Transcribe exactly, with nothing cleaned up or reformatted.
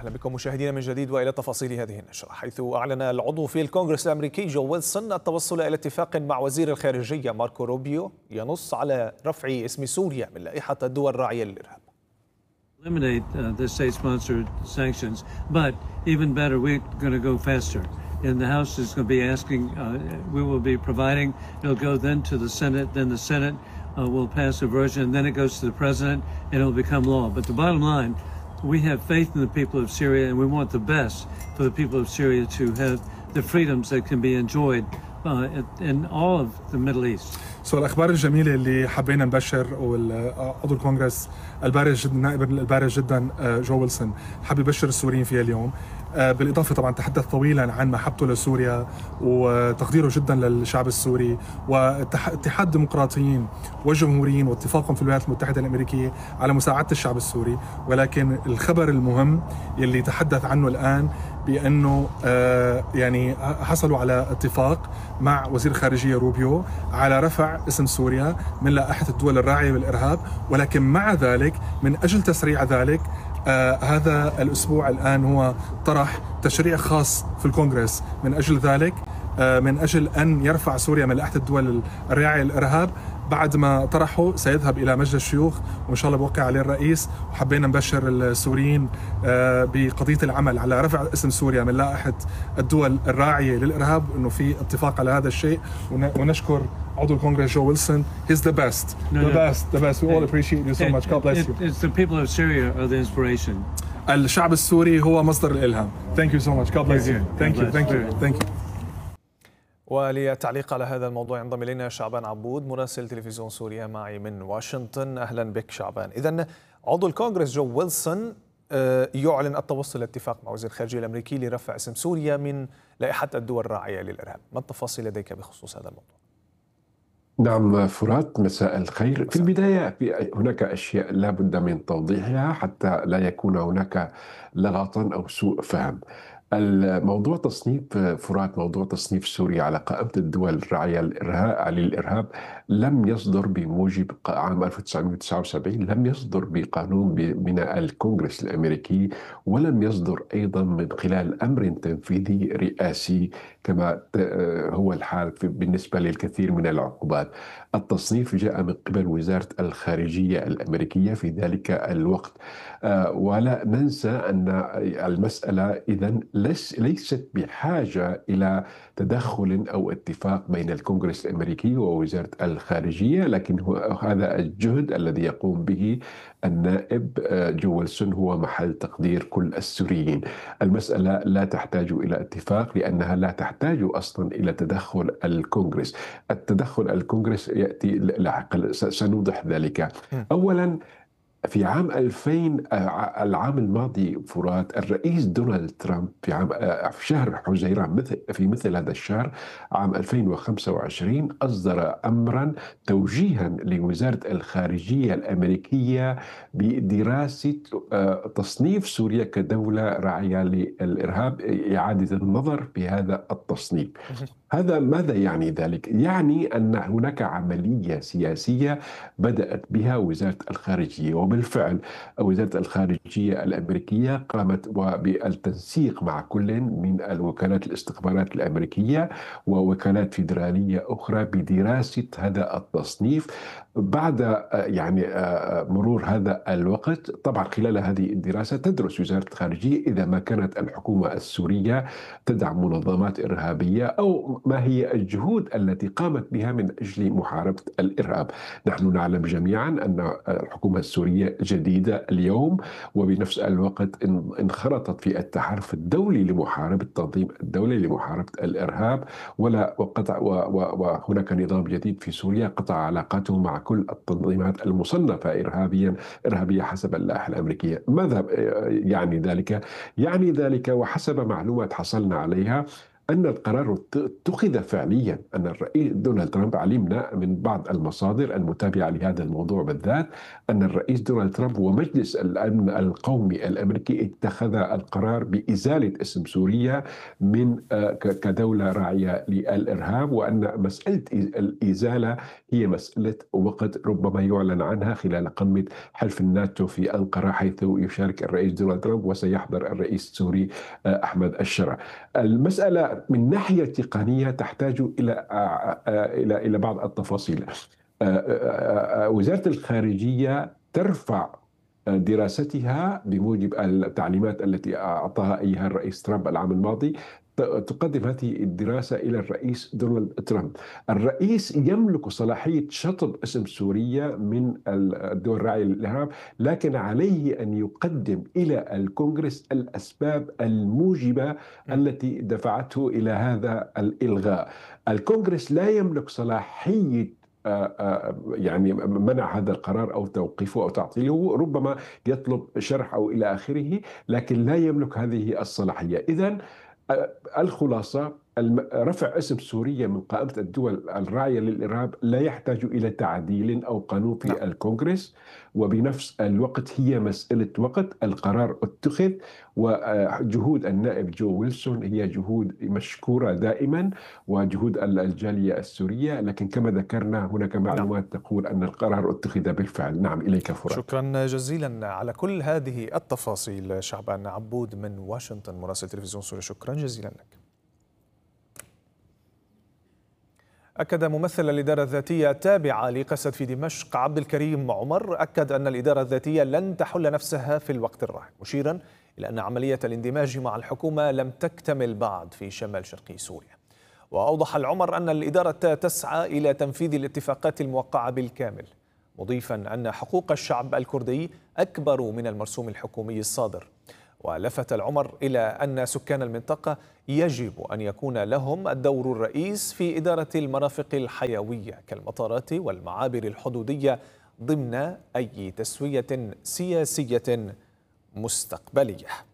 أهلا بكم مشاهدينا من جديد وإلى تفاصيل هذه النشرة. حيث أعلن العضو في الكونغرس الأمريكي جو ويلسون التوصل إلى اتفاق مع وزير الخارجية ماركو روبيو ينص على رفع اسم سوريا من لائحة الدول الراعية للإرهاب. Eliminate uh, the state-sponsored sanctions, but even better, we're going to go faster. And the House is going to be asking, uh, we will be providing, it'll go then to the Senate, then the Senate uh, will pass a version, and then it goes to the President, and it'll become law. But the bottom line, we have faith in the people of Syria, and we want the best for the people of Syria to have the freedoms that can be enjoyed uh, in all of the Middle East. سو الأخبار الجميلة اللي حبينا نبشر، وعضو الكونغرس البارز جدا النائب البارز جدا جو ويلسون حب يبشر السوريين فيها اليوم. بالإضافة طبعا تحدث طويلا عن محبته لسوريا وتقديره جدا للشعب السوري واتحاد الديمقراطيين والجمهوريين واتفاقهم في الولايات المتحدة الأمريكية على مساعدة الشعب السوري. ولكن الخبر المهم يلي تحدث عنه الآن بأنه يعني حصلوا على اتفاق مع وزير الخارجية روبيو على رفع اسم سوريا من لائحة الدول الراعية بالإرهاب. ولكن مع ذلك من أجل تسريع ذلك آه هذا الأسبوع الآن هو طرح تشريع خاص في الكونغرس من أجل ذلك، آه من أجل أن يرفع سوريا من لائحة الدول الراعية للإرهاب. بعد ما طرحه سيذهب إلى مجلس الشيوخ وإن شاء الله بوقع عليه الرئيس. وحبينا نبشر السوريين آه بقضية العمل على رفع اسم سوريا من لائحة الدول الراعية للإرهاب، إنه في اتفاق على هذا الشيء. ونشكر عضو الكونغرس جو ويلسون. He's the best, no, the no. best, the best. We all appreciate you so it, much. God bless it, you. It's the people of Syria are the inspiration. الشعب السوري هو مصدر الإلهام. Thank you so much. God bless you. Thank you, thank you, thank you. وللتعليق على هذا الموضوع ينضم إلينا شعبان عبود مراسل تلفزيون سوريا معي من واشنطن. أهلا بك شعبان. إذن عضو الكونغرس جو ويلسون يعلن التوصل لاتفاق مع وزير الخارجية الأمريكي لرفع اسم سوريا من لائحة الدول الراعية للإرهاب. ما التفاصيل لديك بخصوص هذا الموضوع؟ نعم فرات، مساء الخير. في البداية في هناك أشياء لا بد من توضيحها حتى لا يكون هناك لغط أو سوء فهم. الموضوع تصنيف فرات موضوع تصنيف سوريا على قائمة الدول الراعية للإرهاب لم يصدر بموجب عام ألف وتسعمئة وتسعة وسبعين، لم يصدر بقانون من الكونغرس الأمريكي، ولم يصدر أيضا من خلال أمر تنفيذي رئاسي كما هو الحال بالنسبة للكثير من العقوبات. التصنيف جاء من قبل وزارة الخارجية الأمريكية في ذلك الوقت. ولا ننسى أن المسألة إذن ليست بحاجة إلى تدخل أو اتفاق بين الكونغرس الأمريكي ووزارة الخارجية، لكن هذا الجهد الذي يقوم به النائب جو ويلسون هو محل تقدير كل السوريين. المسألة لا تحتاج إلى اتفاق لأنها لا تحتاج أصلا إلى تدخل الكونغرس. التدخل الكونغرس يأتي لاحقا، سنوضح ذلك. أولا في عام ألفين العام الماضي فرات الرئيس دونالد ترامب في عام في شهر حزيران مثل في مثل هذا الشهر عام ألفين وخمسة وعشرين أصدر أمرا توجيها لوزارة الخارجية الأمريكية بدراسة تصنيف سوريا كدولة راعية للإرهاب، إعادة النظر في هذا التصنيف. هذا ماذا يعني ذلك؟ يعني أن هناك عملية سياسية بدأت بها وزارة الخارجية، وبالفعل وزارة الخارجية الأمريكية قامت بالتنسيق مع كل من الوكالات الاستخبارات الأمريكية ووكالات فيدرالية أخرى بدراسة هذا التصنيف. بعد يعني مرور هذا الوقت، طبعا خلال هذه الدراسة تدرس وزارة الخارجية إذا ما كانت الحكومة السورية تدعم منظمات إرهابية أو ما هي الجهود التي قامت بها من أجل محاربة الإرهاب. نحن نعلم جميعا أن الحكومة السورية جديدة اليوم، وبنفس الوقت انخرطت في التحالف الدولي لمحاربة التنظيم الدولي لمحاربة الإرهاب، ولا وقطع وهناك نظام جديد في سوريا قطع علاقاته مع كل التنظيمات المصنفة إرهابيا إرهابية حسب اللائحة الأمريكية. ماذا يعني ذلك؟ يعني ذلك وحسب معلومات حصلنا عليها أن القرار اتخذ فعليا، أن الرئيس دونالد ترامب، علمنا من بعض المصادر المتابعة لهذا الموضوع بالذات أن الرئيس دونالد ترامب ومجلس الأمن القومي الأمريكي اتخذ القرار بإزالة اسم سوريا من كدولة راعية للإرهاب، وأن مسألة الإزالة هي مسألة وقت ربما يعلن عنها خلال قمة حلف الناتو في أنقرة، حيث يشارك الرئيس دونالد ترامب وسيحضر الرئيس السوري أحمد الشرع. المسألة من ناحية تقنية تحتاج إلى إلى إلى بعض التفاصيل. وزارة الخارجية ترفع دراستها بموجب التعليمات التي أعطاها إياها الرئيس ترامب العام الماضي، تقدم هذه الدراسة إلى الرئيس دونالد ترامب. الرئيس يملك صلاحية شطب اسم سوريا من الدول الراعية للإرهاب، لكن عليه أن يقدم إلى الكونغرس الأسباب الموجبة التي دفعته إلى هذا الإلغاء. الكونغرس لا يملك صلاحية يعني منع هذا القرار أو توقيفه أو تعطيله، ربما يطلب شرح أو إلى آخره، لكن لا يملك هذه الصلاحية. إذن الخلاصة، رفع اسم سوريا من قائمة الدول الراعية للإرهاب لا يحتاج إلى تعديل أو قانون في نعم. الكونغرس، وبنفس الوقت هي مسألة وقت. القرار اتخذ، وجهود النائب جو ويلسون هي جهود مشكورة دائما، وجهود الجالية السورية، لكن كما ذكرنا هناك معلومات نعم. تقول أن القرار اتخذ بالفعل. نعم، إليك فرات. شكرا جزيلا على كل هذه التفاصيل شعبان عبود من واشنطن، مراسل تلفزيون سوريا. شكرا جزيلا لك. أكد ممثل الإدارة الذاتية التابعة لقسد في دمشق عبد الكريم عمر أكد أن الإدارة الذاتية لن تحل نفسها في الوقت الراهن، مشيرا إلى أن عملية الاندماج مع الحكومة لم تكتمل بعد في شمال شرقي سوريا. وأوضح العمر أن الإدارة تسعى إلى تنفيذ الاتفاقات الموقعة بالكامل، مضيفا أن حقوق الشعب الكردي أكبر من المرسوم الحكومي الصادر. ولفت العمر إلى أن سكان المنطقة يجب أن يكون لهم الدور الرئيس في إدارة المرافق الحيوية كالمطارات والمعابر الحدودية ضمن أي تسوية سياسية مستقبلية.